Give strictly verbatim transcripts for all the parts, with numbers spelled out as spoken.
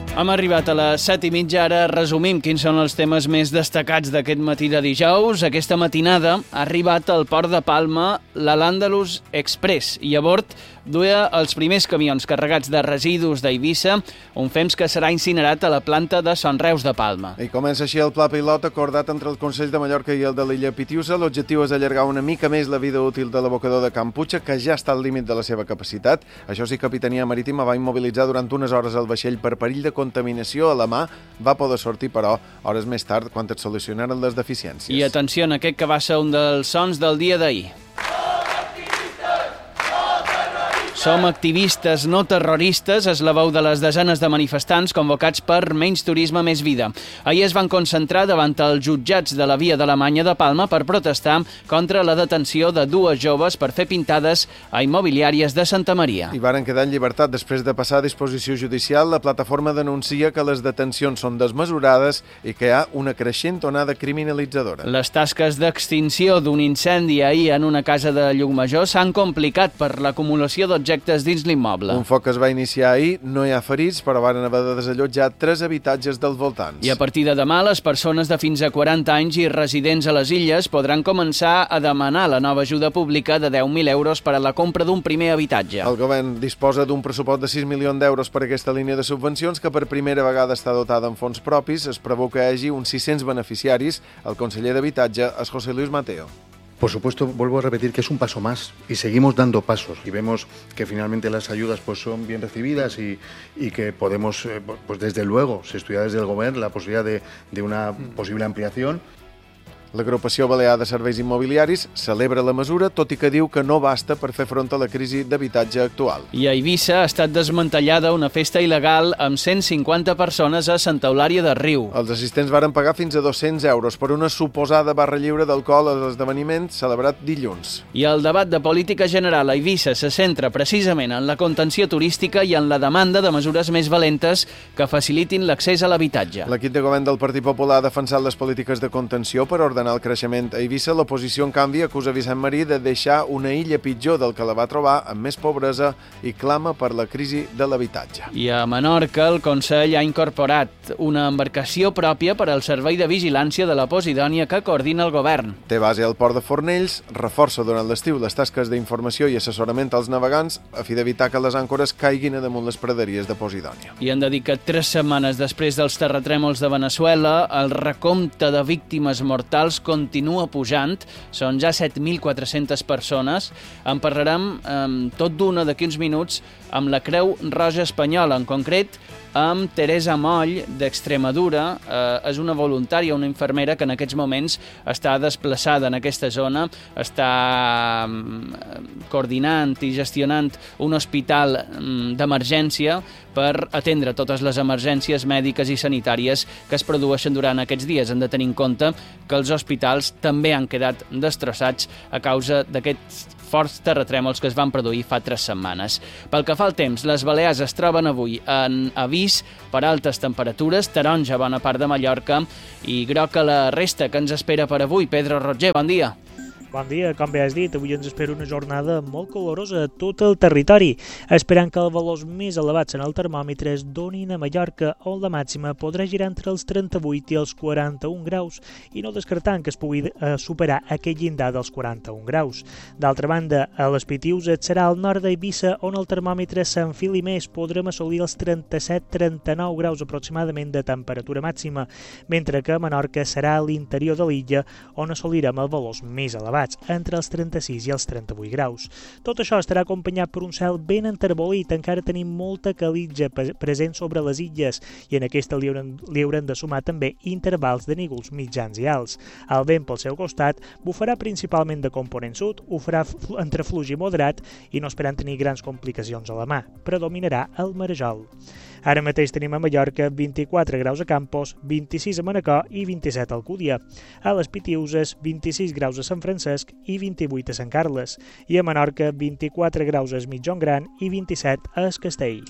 Hem arribat a les set i mitja, ara resumim quins són els temes més destacats d'aquest matí de dijous. Aquesta matinada ha arribat al port de Palma l'Al-Àndalus Express i a bord duia els primers camions carregats de residus d'Eivissa, un fems que serà incinerat a la planta de Son Reus de Palma. I comença així el pla pilot acordat entre el Consell de Mallorca i el de l'illa Pitiusa. L'objectiu és allargar una mica més la vida útil de l'abocador de Can Puig, que ja està al límit de la seva capacitat. Això sí, Capitania Marítima va immobilitzar durant unes hores el vaixell per perill de contaminació a la mà. Va poder sortir, però, hores més tard, quan es solucionaren les deficiències. I atenció a aquest que va ser un dels sons del dia d'ahir. Som activistes, no terroristes, és la veu de les desenes de manifestants convocats per Menys Turisme, Més Vida. Ahir es van concentrar davant els jutjats de la Via d'Alemanya de Palma per protestar contra la detenció de dues joves per fer pintades a immobiliàries de Santa Maria. I varen quedar en llibertat després de passar a disposició judicial. La plataforma denuncia que les detencions són desmesurades i que hi ha una creixent onada criminalitzadora. Les tasques d'extinció d'un incendi ahir en una casa de Llucmajor s'han complicat per l'acumulació d'objectes dins l'immoble. Un foc que es va iniciar ahir, no hi ha ferits, però van haver de desallotjar tres habitatges dels voltants. I a partir de demà, les persones de fins a quaranta anys i residents a les illes podran començar a demanar la nova ajuda pública de deu mil euros per a la compra d'un primer habitatge. El govern disposa d'un pressupost de sis milions d'euros per a aquesta línia de subvencions, que per primera vegada està dotada amb fons propis. Es preveu que hi hagi uns sis-cents beneficiaris. El conseller d'Habitatge és José Luis Mateo. Por supuesto, vuelvo a repetir que es un paso más y seguimos dando pasos y vemos que finalmente las ayudas pues son bien recibidas y, y que podemos, eh, pues desde luego, se estudia desde el Gobierno la posibilidad de, de una posible ampliación. L'agrupació balear de serveis immobiliaris celebra la mesura, tot i que diu que no basta per fer front a la crisi d'habitatge actual. I a Eivissa ha estat desmantellada una festa il·legal amb cent cinquanta persones a Santa Eulària de Riu. Els assistents varen pagar fins a dos-cents euros per una suposada barra lliure d'alcohol a l'esdeveniment celebrat dilluns. I el debat de política general a Eivissa se centra precisament en la contenció turística i en la demanda de mesures més valentes que facilitin l'accés a l'habitatge. L'equip de govern del Partit Popular ha defensat les polítiques de contenció per ordenar el creixement a Eivissa. L'oposició, en canvi, acusa Vicent Marí de deixar una illa pitjor del que la va trobar, amb més pobresa, i clama per la crisi de l'habitatge. I a Menorca, el Consell ha incorporat una embarcació pròpia per al servei de vigilància de la Posidònia que coordina el govern. Té base al port de Fornells, reforça durant l'estiu les tasques d'informació i assessorament als navegants a fi d'evitar que les àncores caiguin a damunt les praderies de Posidònia. I han dedicat tres setmanes després dels terratrèmols de Veneçuela, el recompte de víctimes mortals continua pujant, són ja set mil quatre-centes persones. En parlarem eh, tot d'una d'aquí uns minuts amb la Creu Roja Espanyola, en concret amb Teresa Moll, d'Extremadura. Eh, és una voluntària, una infermera que en aquests moments està desplaçada en aquesta zona, està eh, coordinant i gestionant un hospital eh, d'emergència per atendre totes les emergències mèdiques i sanitàries que es produeixen durant aquests dies. Hem de tenir en compte que els hospitals també han quedat destrossats a causa d'aquests forts terratrèmols que es van produir fa tres setmanes. Pel que fa al temps, les Balears es troben avui en avís per altes temperatures, taronja a bona part de Mallorca i groc a la resta. Que ens espera per avui? Pedro Roger, bon dia. Bon dia, com bé has dit, avui ens espera una jornada molt calorosa a tot el territori, esperant que els valors més elevats en el termòmetre es donin a Mallorca, on la màxima podrà girar entre els trenta-vuit i els quaranta-un graus, i no descartant que es pugui eh, superar aquell llindar dels quaranta-un graus. D'altra banda, a les Pitiuses serà al nord d'Eivissa on el termòmetre s'enfili més, podrem assolir els trenta-set trenta-nou graus aproximadament de temperatura màxima, mentre que a Menorca serà a l'interior de l'illa on assolirem els valors més elevats, entre els trenta-sis i els trenta-vuit graus. Tot això estarà acompanyat per un cel ben enterbolit, encara tenim molta calitja present sobre les illes i en aquesta li hauran, li hauran de sumar també intervals de nígols mitjans i alts. El vent pel seu costat bufarà principalment de component sud, ho farà entre fluix i moderat i no esperant tenir grans complicacions a la mà. Predominarà el marejol. Ara mateix tenim a Mallorca vint-i-quatre graus a Campos, vint-i-sis a Manacor i vint-i-set a Alcúdia. A les Pitiuses, vint-i-sis graus a Sant Francesc i vint-i-vuit a Sant Carles. I a Menorca, vint-i-quatre graus a Es Migjorn Gran i vint-i-set a Es Castell.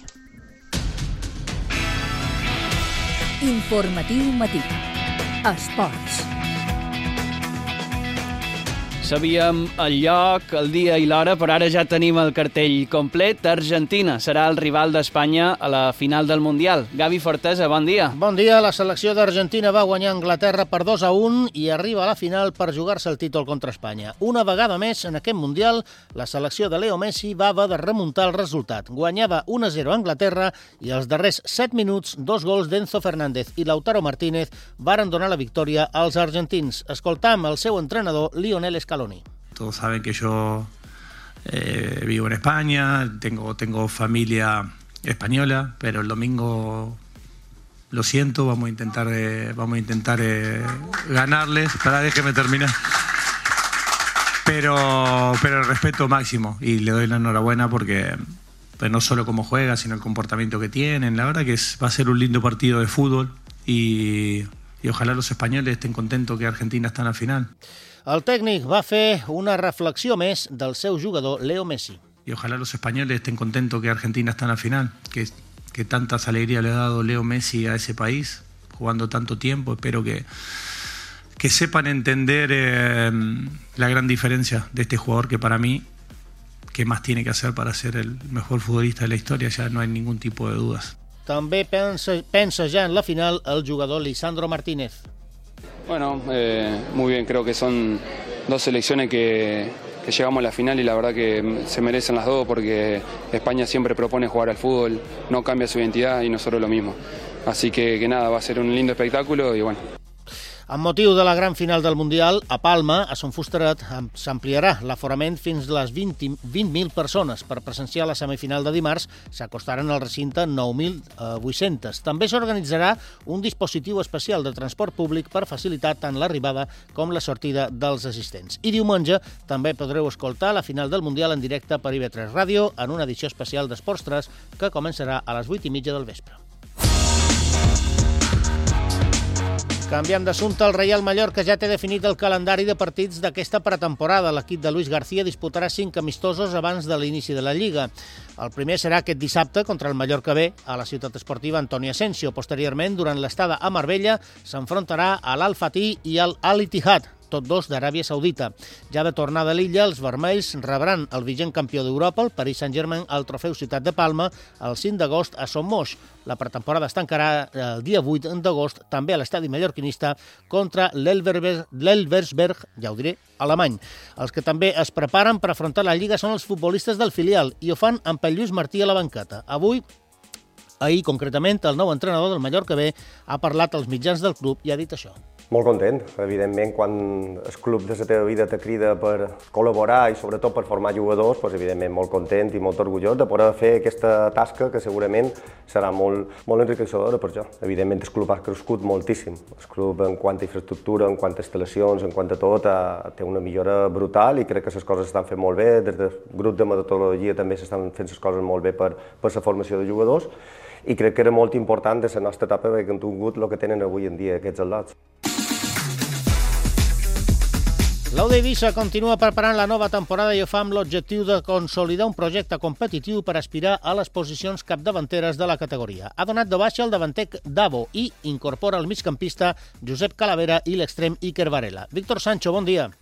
Informatiu matí. Esports. Sabíem el lloc, el dia i l'hora, però ara ja tenim el cartell complet. Argentina serà el rival d'Espanya a la final del Mundial. Gavi Fortesa, bon dia. Bon dia. La selecció d'Argentina va guanyar Anglaterra per dos a un i arriba a la final per jugar-se el títol contra Espanya. Una vegada més, en aquest Mundial, la selecció de Leo Messi va haver de remuntar el resultat. Guanyava un a zero a Anglaterra i als darrers set minuts, dos gols d'Enzo Fernández i Lautaro Martínez varen donar la victòria als argentins. Escoltam el seu entrenador, Lionel Scaloni. Todos saben que yo eh, vivo en España, tengo, tengo familia española, pero el domingo lo siento, vamos a intentar, eh, vamos a intentar eh, ganarles. Para, déjeme terminar. Pero, pero el respeto máximo y le doy la enhorabuena porque pues, no solo cómo juega, sino el comportamiento que tienen. La verdad que es, va a ser un lindo partido de fútbol y, y ojalá los españoles estén contentos que Argentina está en la final. El tècnic va fer una reflexió més del seu jugador Leo Messi. Y ojalá los españoles estén contentos que Argentina está en la final, que, que tantas alegrías le ha dado Leo Messi a ese país, jugando tanto tiempo. Espero que, que sepan entender eh, la gran diferencia de este jugador que para mí, ¿qué más tiene que hacer para ser el mejor futbolista de la historia? Ya no hay ningún tipo de dudas. També pensa, pensa ja en la final el jugador Lisandro Martínez. Bueno, eh, muy bien, creo que son dos selecciones que, que llegamos a la final y la verdad que se merecen las dos porque España siempre propone jugar al fútbol, no cambia su identidad y nosotros lo mismo. Así que, que nada, va a ser un lindo espectáculo y bueno. Amb motiu de la gran final del Mundial, a Palma, a Son Fusteret, s'ampliarà l'aforament fins a les vint mil persones. Per presenciar la semifinal de dimarts s'acostaran al recinte nou mil vuit-cents. També s'organitzarà un dispositiu especial de transport públic per facilitar tant l'arribada com la sortida dels assistents. I diumenge també podreu escoltar la final del Mundial en directe per I V tres Ràdio en una edició especial d'Esports tres que començarà a les vuit i mitja del vespre. Canviant d'assumpte, el Reial Mallorca ja té definit el calendari de partits d'aquesta pretemporada. L'equip de Luis García disputarà cinc amistosos abans de l'inici de la Lliga. El primer serà aquest dissabte contra el Mallorca B a la ciutat esportiva Antoni Asensio. Posteriorment, durant l'estada a Marbella, s'enfrontarà a l'Al-Fatih i al Al-Ittihad, tots dos d'Aràbia Saudita. Ja de tornada a l'illa, els vermells rebran el vigent campió d'Europa, el Paris Saint-Germain, al Trofeu Ciutat de Palma, el cinc d'agost a Son Moix. La pretemporada es tancarà el dia vuit d'agost, també a l'estadi mallorquinista, contra l'Elversberg, ja ho diré, alemany. Els que també es preparen per afrontar la Lliga són els futbolistes del filial i ho fan amb el Lluís Martí a la banqueta. Avui, ahir concretament, el nou entrenador del Mallorca B ha parlat als mitjans del club i ha dit això. Molt content, evidentment, quan el club de la teva vida te crida per col·laborar i sobretot per formar jugadors, doncs, evidentment molt content i molt orgullós de poder fer aquesta tasca que segurament serà molt, molt enriquecedora per jo. Evidentment el club ha crescut moltíssim. El club en quant a infraestructura, en quant a instal·lacions, en quant a tot, té una millora brutal i crec que les coses s'estan fent molt bé. Des del grup de metodologia també s'estan fent les coses molt bé per, per la formació de jugadors i crec que era molt important de la nostra etapa perquè hem tingut el que tenen avui en dia aquests atlets. L'Aude Eivissa continua preparant la nova temporada i ho fa amb l'objectiu de consolidar un projecte competitiu per aspirar a les posicions capdavanteres de la categoria. Ha donat de baixa el davanter Davo i incorpora el migcampista Josep Calavera i l'extrem Iker Varela. Víctor Sancho, bon dia.